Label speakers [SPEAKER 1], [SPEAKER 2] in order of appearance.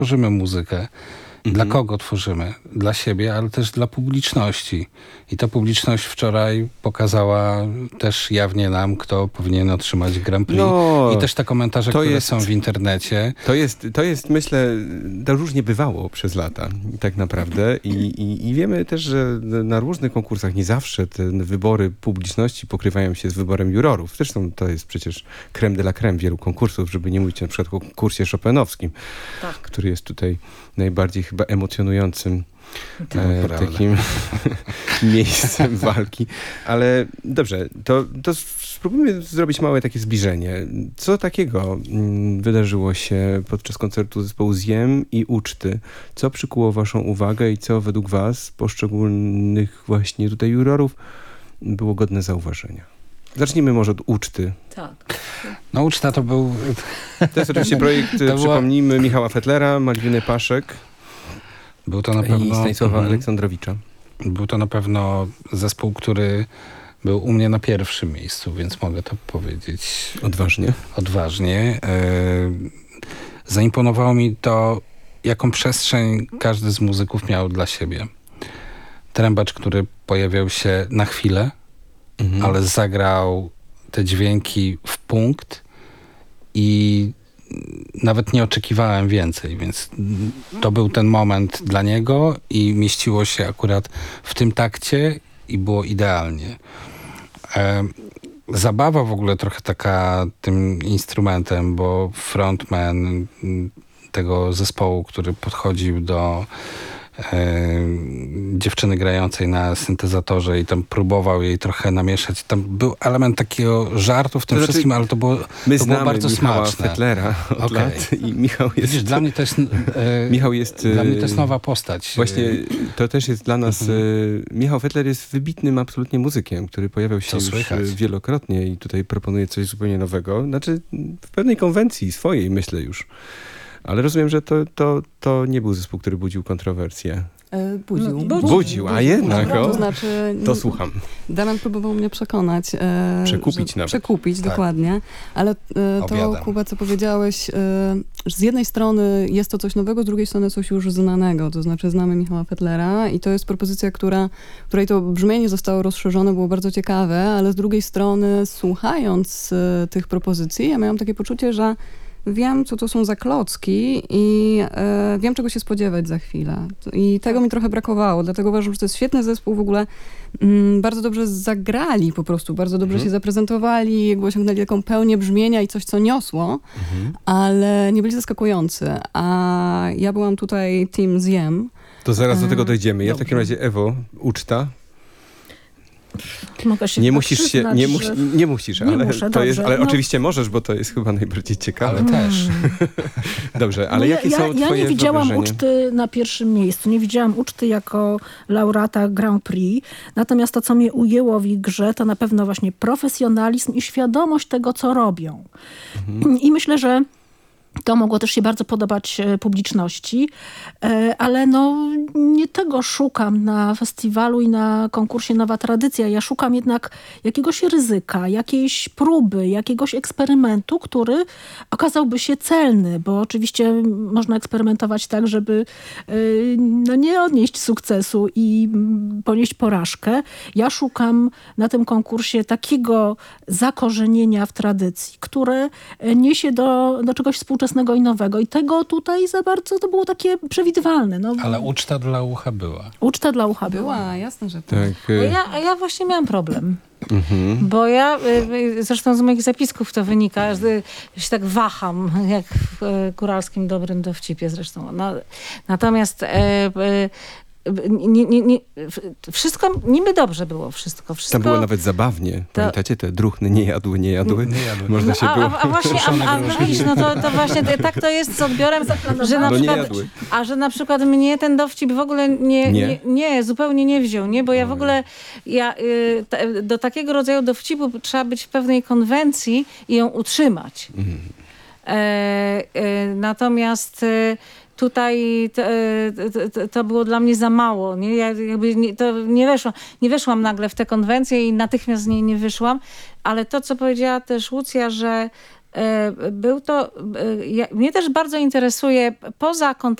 [SPEAKER 1] tworzymy muzykę. Dla kogo tworzymy? Dla siebie, ale też dla publiczności. I ta publiczność wczoraj pokazała też jawnie nam, kto powinien otrzymać Grand Prix. I też te komentarze, które są w internecie.
[SPEAKER 2] To jest, myślę, to różnie bywało przez lata tak naprawdę. I wiemy też, że na różnych konkursach nie zawsze te wybory publiczności pokrywają się z wyborem jurorów. Zresztą to jest przecież crème de la crème wielu konkursów, żeby nie mówić na przykład o konkursie chopinowskim, który jest tutaj najbardziej chyba emocjonującym takim miejscem walki. Ale dobrze, to spróbujmy zrobić małe takie zbliżenie. Co takiego wydarzyło się podczas koncertu zespołu Ziem i Uczty? Co przykuło waszą uwagę i co według was, poszczególnych właśnie tutaj jurorów, było godne zauważenia? Zacznijmy może od Uczty.
[SPEAKER 3] Tak.
[SPEAKER 1] No Uczta to był...
[SPEAKER 2] To jest oczywiście projekt, przypomnijmy, Michała Fettlera, Malwiny Paszek.
[SPEAKER 1] Był to na pewno...
[SPEAKER 2] I Stanisława Aleksandrowicza.
[SPEAKER 1] Był to na pewno zespół, który był u mnie na pierwszym miejscu, więc mogę to powiedzieć odważnie. Zaimponowało mi to, jaką przestrzeń każdy z muzyków miał dla siebie. Trębacz, który pojawiał się na chwilę, ale zagrał te dźwięki w punkt i nawet nie oczekiwałem więcej, więc to był ten moment dla niego i mieściło się akurat w tym takcie i było idealnie. Zabawa w ogóle trochę taka tym instrumentem, bo frontman tego zespołu, który podchodził do dziewczyny grającej na syntezatorze i tam próbował jej trochę namieszać. Tam był element takiego żartu w tym wszystkim, ale to było bardzo
[SPEAKER 2] Michała
[SPEAKER 1] smaczne.
[SPEAKER 2] Fettlera od lat i Michał jest...
[SPEAKER 1] Widzisz, dla mnie to jest dla mnie to jest nowa postać.
[SPEAKER 2] Właśnie to też jest dla nas... Michał Fettler jest wybitnym absolutnie muzykiem, który pojawiał się już wielokrotnie i tutaj proponuje coś zupełnie nowego. Znaczy w pewnej konwencji swojej, myślę już. Ale rozumiem, że to nie był zespół, który budził kontrowersje. Budził, a jednak.
[SPEAKER 4] To znaczy...
[SPEAKER 2] To słucham.
[SPEAKER 4] Damian próbował mnie przekonać.
[SPEAKER 2] Przekupić,
[SPEAKER 4] dokładnie. Ale to, Kuba, co powiedziałeś, że z jednej strony jest to coś nowego, z drugiej strony coś już znanego. To znaczy znamy Michała Fettlera i to jest propozycja, której to brzmienie zostało rozszerzone, było bardzo ciekawe, ale z drugiej strony słuchając tych propozycji, ja miałam takie poczucie, że wiem, co to są za klocki i wiem, czego się spodziewać za chwilę. I tego mi trochę brakowało, dlatego uważam, że to jest świetny zespół w ogóle. Bardzo dobrze zagrali po prostu, bardzo dobrze się zaprezentowali, jakby osiągnęli taką pełnię brzmienia i coś, co niosło, ale nie byli zaskakujący. A ja byłam tutaj team Ziem.
[SPEAKER 2] To zaraz do tego dojdziemy. Ja w takim razie, Ewo, Uczta.
[SPEAKER 3] Mogę się
[SPEAKER 2] nie musisz
[SPEAKER 3] przyznać,
[SPEAKER 2] nie musisz, ale
[SPEAKER 3] muszę,
[SPEAKER 2] to jest, ale
[SPEAKER 3] no.
[SPEAKER 2] oczywiście możesz, bo to jest chyba najbardziej ciekawe.
[SPEAKER 1] Ale też.
[SPEAKER 2] Dobrze, ale jakie są twoje
[SPEAKER 3] Ja nie widziałam
[SPEAKER 2] wyobrażenia?
[SPEAKER 3] Uczty na pierwszym miejscu. Nie widziałam Uczty jako laureata Grand Prix. Natomiast to, co mnie ujęło w ich grze, to na pewno właśnie profesjonalizm i świadomość tego, co robią. I myślę, że to mogło też się bardzo podobać publiczności, ale no nie tego szukam na festiwalu i na konkursie Nowa Tradycja. Ja szukam jednak jakiegoś ryzyka, jakiejś próby, jakiegoś eksperymentu, który okazałby się celny, bo oczywiście można eksperymentować tak, żeby no, nie odnieść sukcesu i ponieść porażkę. Ja szukam na tym konkursie takiego zakorzenienia w tradycji, które niesie do czegoś współczesnego i nowego. I tego tutaj za bardzo to było takie przewidywalne. No.
[SPEAKER 1] Ale uczta dla ucha była.
[SPEAKER 3] Uczta dla ucha była.
[SPEAKER 4] Jasne, że tak.
[SPEAKER 3] Ja właśnie miałam problem. Bo ja, zresztą z moich zapisków to wynika, że się tak waham, jak w góralskim dobrym dowcipie zresztą. No, natomiast wszystko, niby dobrze było wszystko.
[SPEAKER 2] Tam było nawet zabawnie. Pamiętacie, te druchny nie jadły. Można się było...
[SPEAKER 3] A właśnie, widzisz, no to właśnie tak to jest z odbiorem, że na przykład, że na przykład mnie ten dowcip w ogóle nie zupełnie nie wziął, nie? Bo ja w ogóle, do takiego rodzaju dowcipu trzeba być w pewnej konwencji i ją utrzymać. Natomiast tutaj to było dla mnie za mało. Nie? Ja jakby nie weszłam nagle w tę konwencję i natychmiast z niej nie wyszłam. Ale to, co powiedziała też Łucja, że
[SPEAKER 5] Był to, mnie też bardzo interesuje poza kontekstem